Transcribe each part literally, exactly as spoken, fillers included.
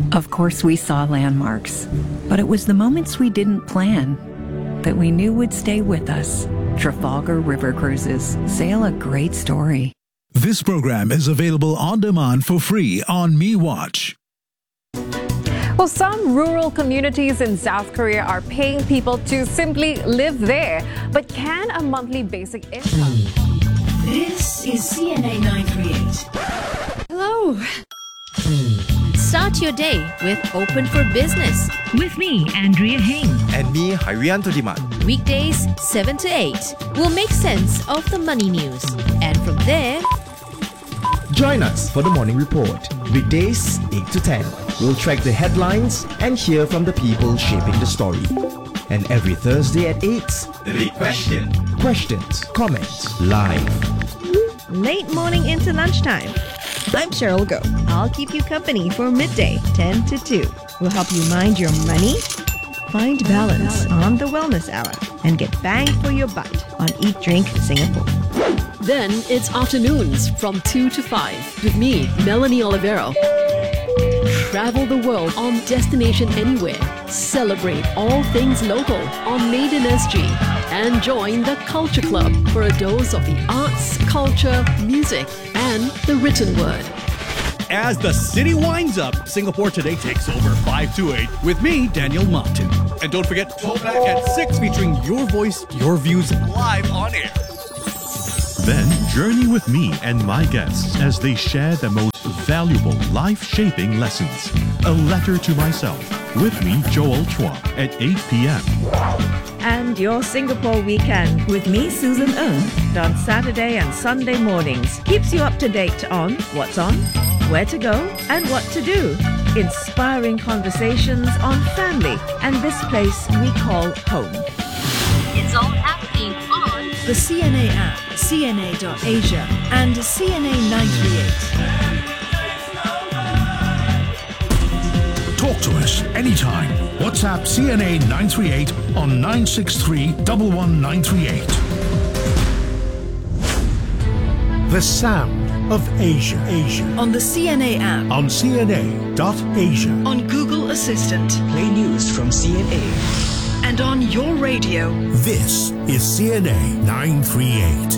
Of course, we saw landmarks, but it was the moments we didn't plan that we knew would stay with us. Trafalgar River Cruises. Sail a great story. This program is available on demand for free on MeWatch. Well, some rural communities in South Korea are paying people to simply live there. But can a monthly basic income... This is C N A nine thirty-eight. Hello. Start your day with Open for Business. With me, Andrea Heng. And me, Harianto Diman. Weekdays, seven to eight. We'll make sense of the money news. And from there... Join us for the Morning Report. Weekdays, eight to ten. We'll track the headlines and hear from the people shaping the story. And every Thursday at eight... The Big Question. Questions, comments, live. Late morning into lunchtime. I'm Cheryl Go. I'll keep you company for midday, ten to two. We'll help you mind your money, find balance on the Wellness Hour, and get bang for your buck on Eat Drink Singapore. Then it's afternoons from two to five with me, Melanie Olivero. Travel the world on Destination Anywhere. Celebrate all things local on Made in S G. And join the Culture Club for a dose of the arts, culture, music, and the written word. As the city winds up, Singapore Today takes over five to eight with me, Daniel Martin. And don't forget, Throwback at six featuring your voice, your views live on air. Then journey with me and my guests as they share the most valuable life-shaping lessons. A letter to myself. With me, Joel Chua, at eight p.m. And your Singapore weekend with me, Susan Ng, on Saturday and Sunday mornings. Keeps you up to date on what's on, where to go, and what to do. Inspiring conversations on family and this place we call home. It's all happening on the C N A app, C N A dot Asia, and C N A nine thirty-eight. Talk to us anytime. WhatsApp C N A nine three eight on nine six three, one one nine three eight. The sound of Asia. Asia. On the C N A app. On C N A dot Asia. On Google Assistant. Play news from C N A. And on your radio. This is C N A nine thirty-eight.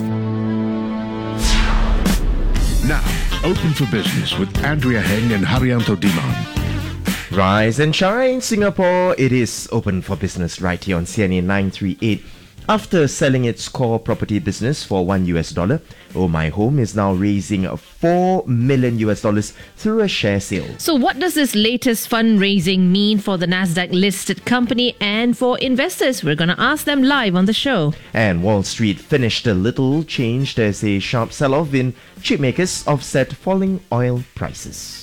Now, Open for Business with Andrea Heng and Harianto Diman. Rise and shine, Singapore. It is Open for Business right here on C N A nine thirty-eight. After selling its core property business for one U S dollar, Oh My Home is now raising four million U S dollars through a share sale. So what does this latest fundraising mean for the Nasdaq-listed company and for investors? We're going to ask them live on the show. And Wall Street finished a little changed as a sharp sell-off in chipmakers offset falling oil prices.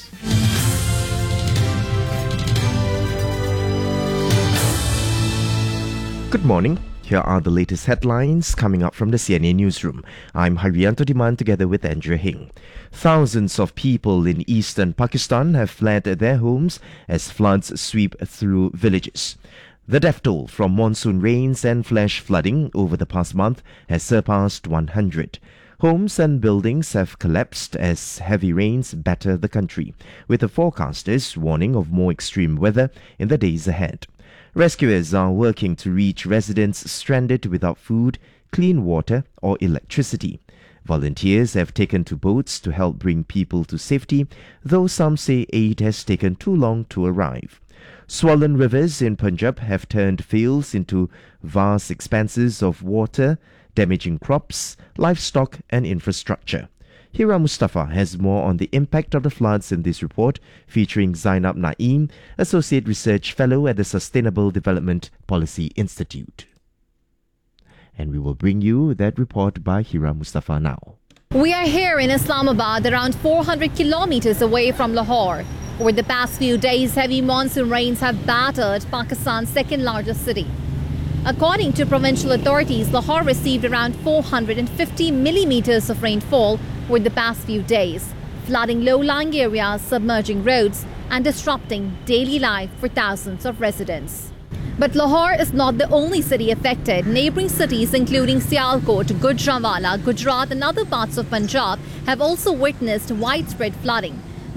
Good morning. Here are the latest headlines coming up from the C N A newsroom. I'm Harianto Diman together with Andrea Heng. Thousands of people in eastern Pakistan have fled their homes as floods sweep through villages. The death toll from monsoon rains and flash flooding over the past month has surpassed one hundred. Homes and buildings have collapsed as heavy rains batter the country, with the forecasters warning of more extreme weather in the days ahead. Rescuers are working to reach residents stranded without food, clean water, or electricity. Volunteers have taken to boats to help bring people to safety, though some say aid has taken too long to arrive. Swollen rivers in Punjab have turned fields into vast expanses of water, damaging crops, livestock, and infrastructure. Hira Mustafa has more on the impact of the floods in this report, featuring Zainab Naeem, Associate Research Fellow at the Sustainable Development Policy Institute. And we will bring you that report by Hira Mustafa now. We are here in Islamabad, around four hundred kilometers away from Lahore. Over the past few days, heavy monsoon rains have battered Pakistan's second largest city. According to provincial authorities, Lahore received around four hundred fifty millimeters of rainfall over the past few days, flooding low-lying areas, submerging roads, and disrupting daily life for thousands of residents. But Lahore is not the only city affected. Neighbouring cities including Sialkot, Gujranwala, Gujarat and other parts of Punjab have also witnessed widespread flooding.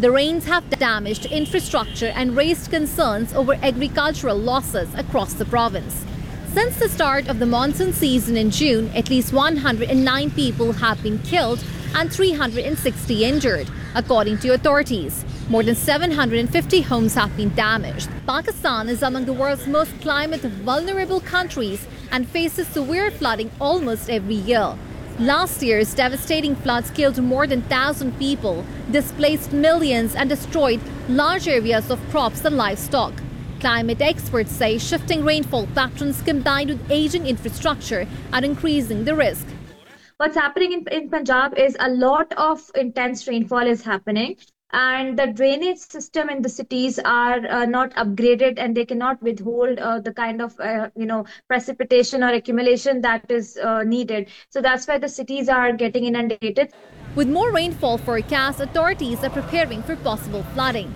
The rains have damaged infrastructure and raised concerns over agricultural losses across the province. Since the start of the monsoon season in June, at least one hundred nine people have been killed and three hundred sixty injured, according to authorities. More than seven hundred fifty homes have been damaged. Pakistan is among the world's most climate vulnerable countries and faces severe flooding almost every year. Last year's devastating floods killed more than one thousand people, displaced millions and destroyed large areas of crops and livestock. Climate experts say shifting rainfall patterns combined with aging infrastructure are increasing the risk. What's happening in, in Punjab is a lot of intense rainfall is happening, and the drainage system in the cities are uh, not upgraded, and they cannot withhold uh, the kind of uh, you know precipitation or accumulation that is uh, needed. So that's why the cities are getting inundated. With more rainfall forecast, authorities are preparing for possible flooding.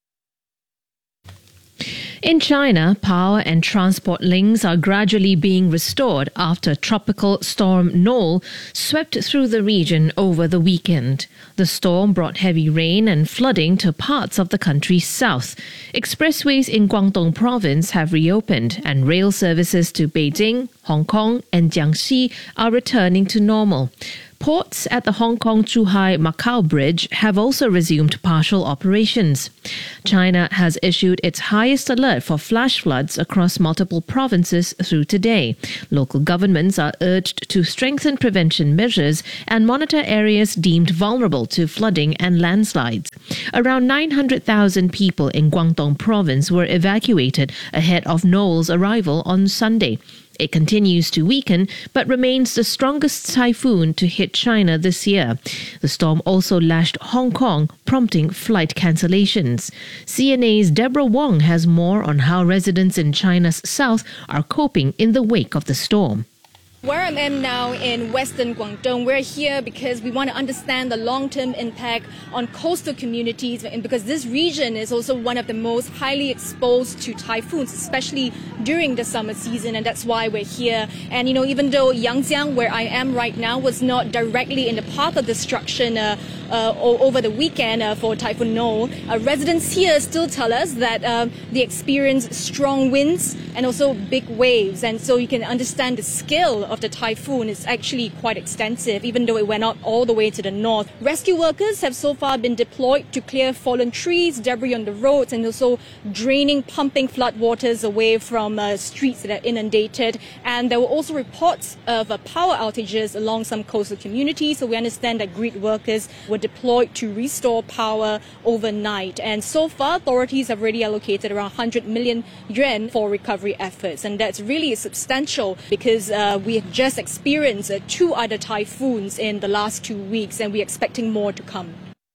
In China, power and transport links are gradually being restored after Tropical Storm Noel swept through the region over the weekend. The storm brought heavy rain and flooding to parts of the country's south. Expressways in Guangdong province have reopened, and rail services to Beijing, Hong Kong and Jiangxi are returning to normal. Ports at the Hong Kong-Zhuhai-Macau Bridge have also resumed partial operations. China has issued its highest alert for flash floods across multiple provinces through today. Local governments are urged to strengthen prevention measures and monitor areas deemed vulnerable to flooding and landslides. Around nine hundred thousand people in Guangdong province were evacuated ahead of Noel's arrival on Sunday. It continues to weaken, but remains the strongest typhoon to hit China this year. The storm also lashed Hong Kong, prompting flight cancellations. C N A's Deborah Wong has more on how residents in China's south are coping in the wake of the storm. Where I am now in Western Guangdong, we're here because we want to understand the long-term impact on coastal communities, and because this region is also one of the most highly exposed to typhoons, especially during the summer season, and that's why we're here. And you know, even though Yangjiang, where I am right now, was not directly in the path of destruction uh, uh, over the weekend uh, for Typhoon Noel, uh, residents here still tell us that uh, they experience strong winds and also big waves, and so you can understand the scale of the typhoon is actually quite extensive, even though it went out all the way to the north. Rescue workers have so far been deployed to clear fallen trees, debris on the roads, and also draining, pumping flood waters away from uh, streets that are inundated. And there were also reports of uh, power outages along some coastal communities, so we understand that grid workers were deployed to restore power overnight. And so far, authorities have already allocated around one hundred million yuan for recovery efforts, and that's really substantial because uh, we have just experienced uh, two other typhoons in the last two weeks, and we're expecting more to come.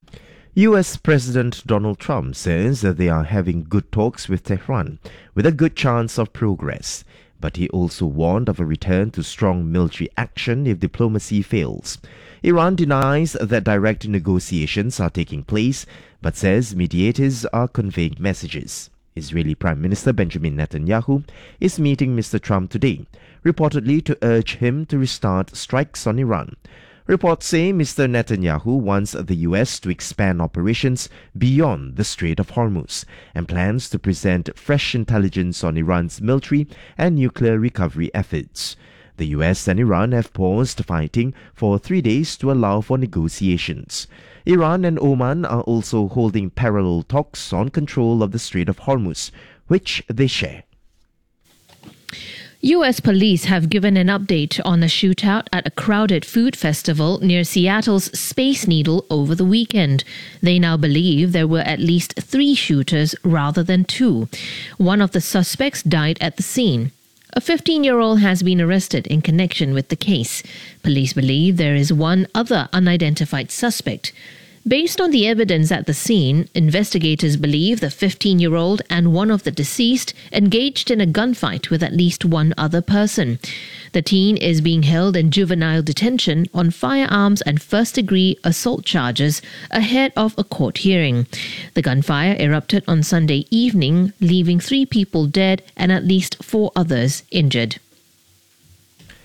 U S President Donald Trump says that they are having good talks with Tehran, with a good chance of progress. But he also warned of a return to strong military action if diplomacy fails. Iran denies that direct negotiations are taking place, but says mediators are conveying messages. Israeli Prime Minister Benjamin Netanyahu is meeting Mister Trump today, reportedly to urge him to restart strikes on Iran. Reports say Mister Netanyahu wants the U S to expand operations beyond the Strait of Hormuz and plans to present fresh intelligence on Iran's military and nuclear recovery efforts. The U S and Iran have paused fighting for three days to allow for negotiations. Iran and Oman are also holding parallel talks on control of the Strait of Hormuz, which they share. U S police have given an update on a shootout at a crowded food festival near Seattle's Space Needle over the weekend. They now believe there were at least three shooters rather than two. One of the suspects died at the scene. A fifteen-year-old has been arrested in connection with the case. Police believe there is one other unidentified suspect. Based on the evidence at the scene, investigators believe the fifteen-year-old and one of the deceased engaged in a gunfight with at least one other person. The teen is being held in juvenile detention on firearms and first-degree assault charges ahead of a court hearing. The gunfire erupted on Sunday evening, leaving three people dead and at least four others injured.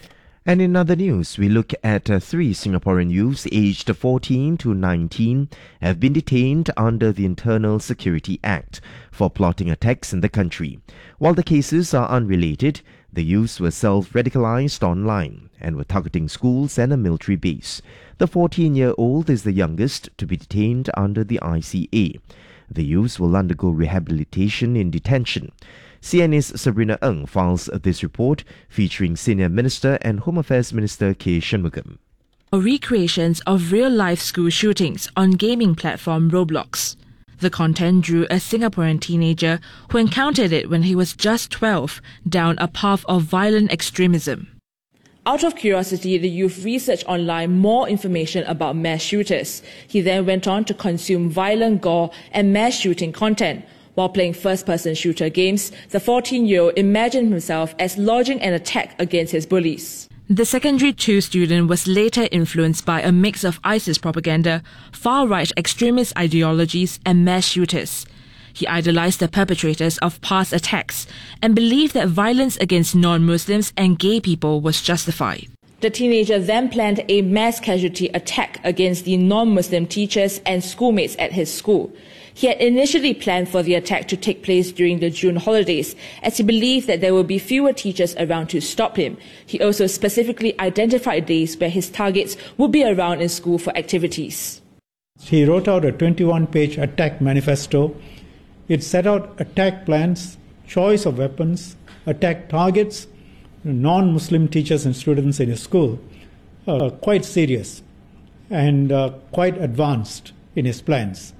And in other news, we look at uh, three Singaporean youths aged fourteen to nineteen have been detained under the Internal Security Act for plotting attacks in the country. While the cases are unrelated, the youths were self-radicalized online and were targeting schools and a military base. The fourteen-year-old is the youngest to be detained under the I C A. The youths will undergo rehabilitation in detention. C N A's Sabrina Ng files this report featuring Senior Minister and Home Affairs Minister K. Shanmugam. Recreations of real-life school shootings on gaming platform Roblox. The content drew a Singaporean teenager who encountered it when he was just twelve down a path of violent extremism. Out of curiosity, the youth researched online more information about mass shooters. He then went on to consume violent gore and mass shooting content. While playing first-person shooter games, the fourteen-year-old imagined himself as lodging an attack against his bullies. The secondary two student was later influenced by a mix of ISIS propaganda, far-right extremist ideologies and mass shooters. He idolized the perpetrators of past attacks and believed that violence against non-Muslims and gay people was justified. The teenager then planned a mass casualty attack against the non-Muslim teachers and schoolmates at his school. He had initially planned for the attack to take place during the June holidays, as he believed that there would be fewer teachers around to stop him. He also specifically identified days where his targets would be around in school for activities. He wrote out a twenty-one page attack manifesto. It set out attack plans, choice of weapons, attack targets, non-Muslim teachers and students in his school. Uh, quite serious and uh, quite advanced in his plans.